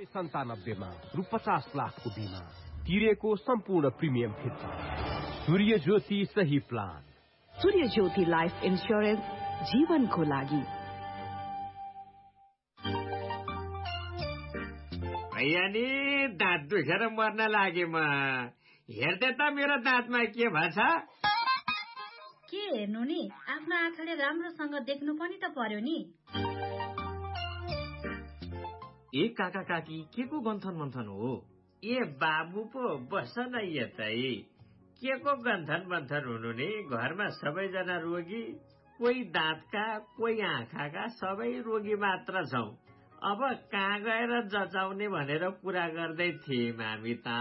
1997 मा रु 50 लाखको बिमा तिरेको सम्पूर्ण प्रिमियम फिर्ता। सूर्य ज्योति सही प्लान। सूर्य ज्योति लाइफ इन्स्योरेन्स जीवनको लागि। भैया नि दाँत दुखेर मर्न लागे म। हेर्दै त मेरो दाँतमा के भन्छ? के हेर्नु नि, आफ्नो आँखाले राम्रोसँग देख्नु पनि त पर्यो नि। ए काका काकी के को गन्थन मन्थन हो? ए बाबु पो बस न यतै। के को गन्थन मन्थन हुनु नि? घरमा सबैजना रोगी, कोही दाँतका कोही आँखाका, सबै रोगी मात्र छौ। अब कहाँ गएर जचाउने भनेर कुरा गर्दै थियौं हामी त।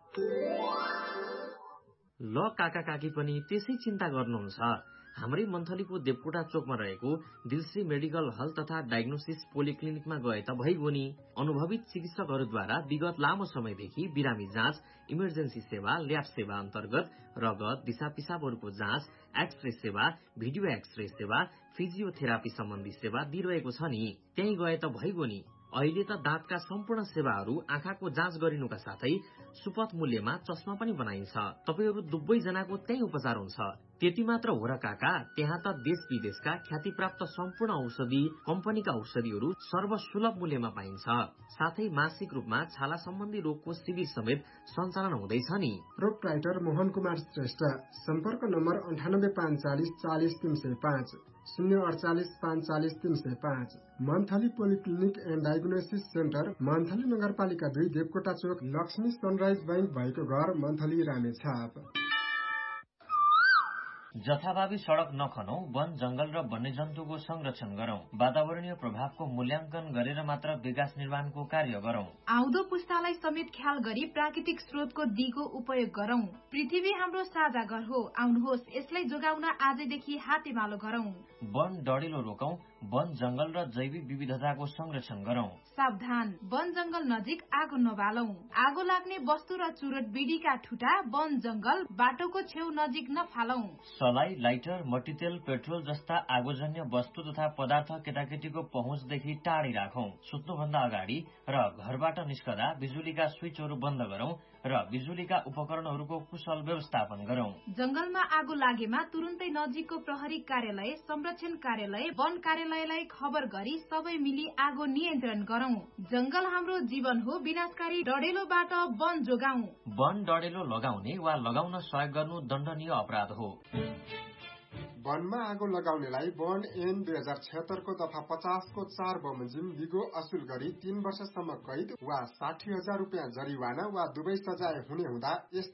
ल काका काकी पनि त्यसै चिन्ता गर्नुहुन्छ। हाम्रै मन्थलीको देवकोटा चोकमा रहेको दिलश्री मेडिकल हल तथा डायग्नोसिस पोलिक्लिनिकमा गए त भइगयो नि। अनुभवित चिकित्सकहरूद्वारा विगत लामो समयदेखि बिरामी जाँच, इमर्जेन्सी सेवा, ल्याब सेवा अन्तर्गत रगत, दिशा पिसाबहरूको जाँच, एक्सरे सेवा, भिडियो एक्सरे सेवा, फिजियोथेरापी सम्बन्धी सेवा दिइरहेको छ नि। त्यही गए त भइगयो नि। अहिले त दाँतका सम्पूर्ण सेवाहरू, आँखाको जाँच गरिनुका साथै सुपथ मूल्यमा चस्मा पनि बनाइन्छ। तपाईहरू दुवै जनाको त्यही उपचार हुन्छ। त्यति मात्र हो र काका, त्यहाँ त देश विदेशका ख्यातिप्राप्त सम्पूर्ण औषधि कम्पनीका औषधिहरू सर्वसुलभ मूल्यमा पाइन्छ। साथै मासिक रूपमा छाला सम्बन्धी रोगको शिविर समेत सञ्चालन हुँदैछ नि। प्रोप्राइटर मोहन कुमार श्रेष्ठ। सम्पर्क number 9854 40 305 048 540 305। Monthly polyclinic and diagnosis centre, monthly नगरपालिका 2, देवकोटा चोक, लक्ष्मी सनराइज बैंक भएको घर, मन्थली रामेछाप। जथाभावी सड़क नखनौ, वन जंगल र वन्यजन्तुको संरक्षण गरौं। वातावरणीय प्रभावको मूल्याङ्कन गरेर मात्र विकास निर्माणको कार्य गरौं। आउँदो पुस्तालाई समेत ख्याल गरी प्राकृतिक स्रोतको दिगो उपयोग गरौं। पृथ्वी हाम्रो साझा घर हो, आउनुहोस् यसलाई जोगाउन आजैदेखि हातेमालो गरौं। वन डढेलो रोकौं, वन जंगल र जैविक विविधताको संरक्षण गरौं। सावधान, वन जंगल नजिक आगो नबालौं। आगो लाग्ने वस्तु र चुरोट बिडीका ठुटा वन जंगल बाटोको छेउ नजिक नफालौं। सलाई, लाइटर, मट्टीतेल, पेट्रोल जस्ता आगोजन्य वस्तु तथा पदार्थ केटाकेटीको पहुँचदेखि टाढी राखौं। सुत्नुभन्दा अगाडि र घरबाट निस्कदा बिजुलीका स्विचहरू बन्द गरौं र बिजुलीका उपकरणहरूको कुशल व्यवस्थापन गरौं। जंगलमा आगो लागेमा तुरुन्तै नजिकको प्रहरी कार्यालय, संरक्षण कार्यालय, वन कार्यालयलाई खबर गरी सबै मिली आगो नियन्त्रण गरौं। जंगल हाम्रो जीवन हो, विनाशकारी डढेलोबाट वन जोगाउँ। वन डढेलो लगाउने वा लगाउन सहयोग गर्नु दण्डनीय अपराध हो। वनमा आगो लगाउनेलाई वन ऐन 2076 को दफा 50 को 4 बमोजिम विगो असुल गरी 3 वर्षसम्म कैद वा 60,000 रुपियाँ जरिवाना वा दुवै सजाय हुने हुँदा